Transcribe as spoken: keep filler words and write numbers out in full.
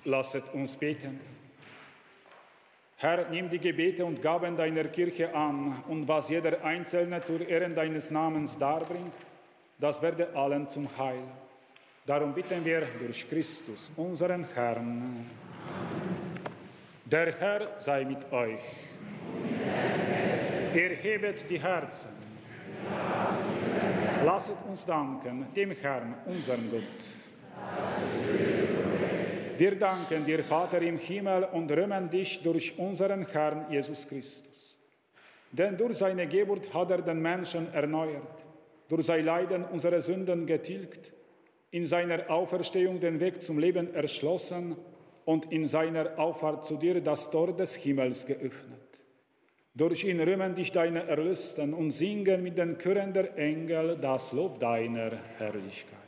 Lasset uns beten. Herr, nimm die Gebete und Gaben deiner Kirche an und was jeder Einzelne zur Ehre deines Namens darbringt, das werde allen zum Heil. Darum bitten wir durch Christus, unseren Herrn. Der Herr sei mit euch. Erhebet die Herzen. Lasset uns danken dem Herrn, unserem Gott. Wir danken dir, Vater im Himmel, und rühmen dich durch unseren Herrn Jesus Christus. Denn durch seine Geburt hat er den Menschen erneuert, durch sein Leiden unsere Sünden getilgt, in seiner Auferstehung den Weg zum Leben erschlossen und in seiner Auffahrt zu dir das Tor des Himmels geöffnet. Durch ihn rühmen dich deine Erlösten und singen mit den Chören der Engel das Lob deiner Herrlichkeit.